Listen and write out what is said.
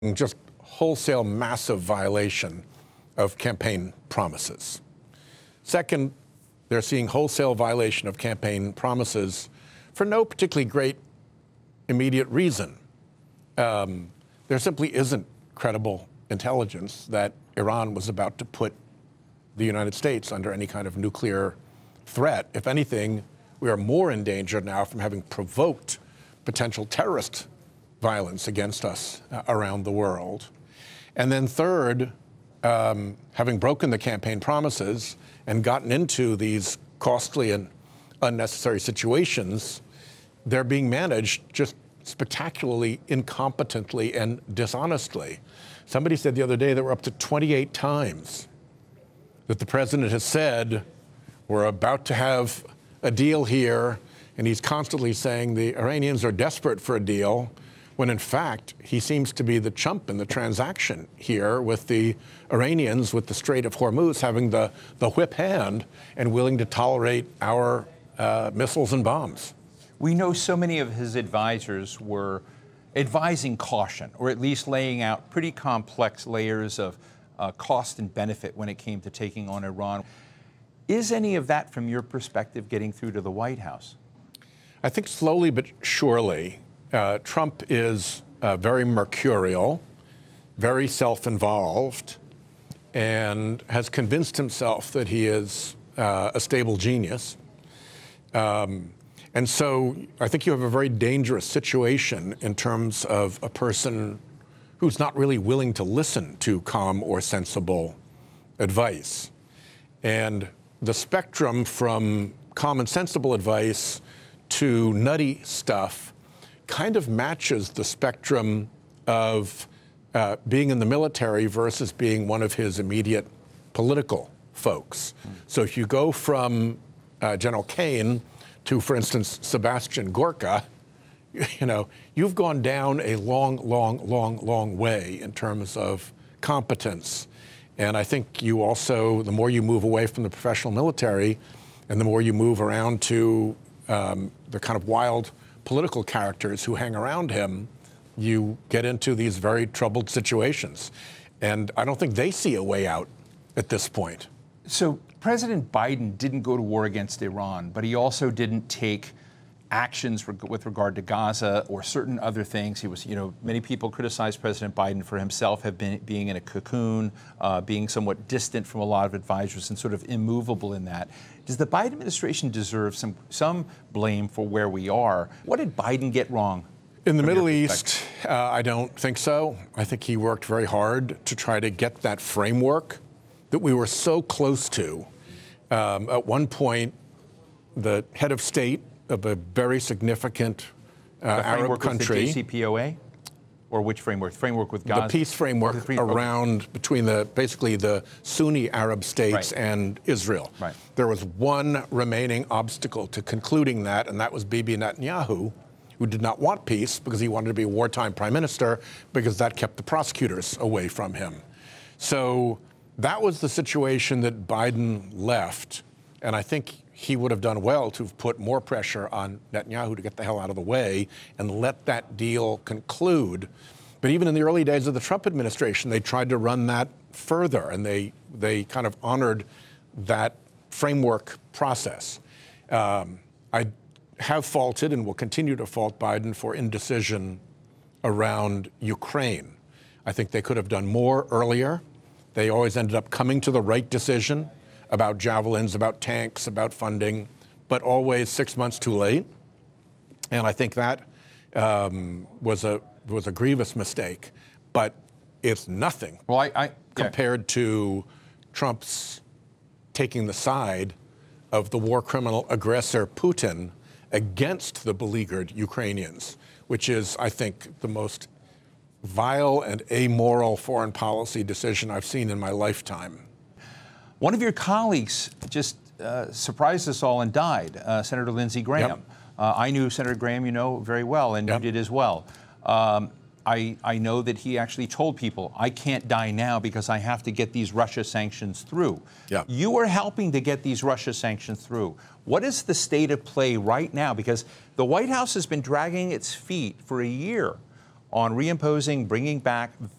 just wholesale massive violation of campaign promises. Second, they're seeing wholesale violation of campaign promises for no particularly great immediate reason. There simply isn't credible intelligence that Iran was about to put the United States under any kind of nuclear threat. If anything, we are more in danger now from having provoked potential terrorist violence against us around the world. And then third, having broken the campaign promises and gotten into these costly and unnecessary situations, they're being managed just spectacularly incompetently and dishonestly. Somebody said the other day there were up to 28 times that the president has said, we're about to have a deal here, and he's constantly saying the Iranians are desperate for a deal, when in fact he seems to be the chump in the transaction here, with the Iranians, with the Strait of Hormuz, having the whip hand and willing to tolerate our missiles and bombs. We know so many of his advisors were advising caution, or at least laying out pretty complex layers of cost and benefit when it came to taking on Iran. Is any of that, from your perspective, getting through to the White House? I think slowly but surely. Trump is very mercurial, very self-involved, and has convinced himself that he is a stable genius. And so I think you have a very dangerous situation in terms of a person who's not really willing to listen to calm or sensible advice. And the spectrum from calm and sensible advice to nutty stuff kind of matches the spectrum of being in the military versus being one of his immediate political folks. So if you go from General Kane to, for instance, Sebastian Gorka, you've gone down a long way in terms of competence. And I think you also, the more you move away from the professional military and the more you move around to the kind of wild political characters who hang around him, you get into these very troubled situations. And I don't think they see a way out at this point. So President Biden didn't go to war against Iran, but he also didn't take actions with regard to Gaza or certain other things. He was, many people criticize President Biden for himself being in a cocoon, being somewhat distant from a lot of advisors and sort of immovable in that. Does the Biden administration deserve some blame for where we are? What did Biden get wrong? In the Middle East, I don't think so. I think he worked very hard to try to get that framework that we were so close to. At one point, the head of state of a very significant Arab country. The JCPOA? Or which framework? Framework with Gaza? The peace framework around between basically the Sunni Arab states and Israel. Right. There was one remaining obstacle to concluding that, and that was Bibi Netanyahu, who did not want peace because he wanted to be a wartime prime minister, because that kept the prosecutors away from him. So that was the situation that Biden left, and I think he would have done well to have put more pressure on Netanyahu to get the hell out of the way and let that deal conclude. But even in the early days of the Trump administration, they tried to run that further, and they kind of honored that framework process. I have faulted and will continue to fault Biden for indecision around Ukraine. I think they could have done more earlier. They always ended up coming to the right decision about javelins, about tanks, about funding, but always 6 months too late. And I think that was a grievous mistake. But it's nothing compared to Trump's taking the side of the war criminal aggressor Putin against the beleaguered Ukrainians, which is, I think, the most vile and amoral foreign policy decision I've seen in my lifetime. One of your colleagues just surprised us all and died, Senator Lindsey Graham. Yep. I knew Senator Graham, very well, and you did as well. I know that he actually told people, I can't die now because I have to get these Russia sanctions through. Yeah. You are helping to get these Russia sanctions through. What is the state of play right now? Because the White House has been dragging its feet for a year on reimposing, bringing back